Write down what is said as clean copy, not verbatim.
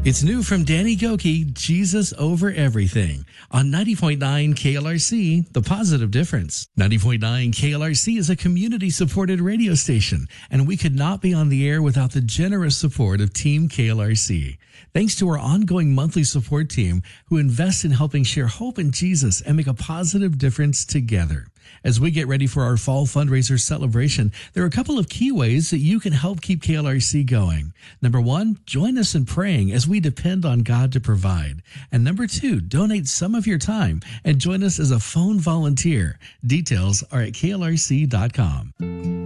It's new from Danny Goki, Jesus Over Everything, on 90.9 KLRC, The Positive Difference. 90.9 KLRC is a community-supported radio station, and we could not be on the air without the generous support of Team KLRC. Thanks to our ongoing monthly support team who invests in helping share hope in Jesus and make a positive difference together. As we get ready for our fall fundraiser celebration, there are a couple of key ways that you can help keep KLRC going. Number one, join us in praying as we depend on God to provide. And number two, donate some of your time and join us as a phone volunteer. Details are at klrc.com.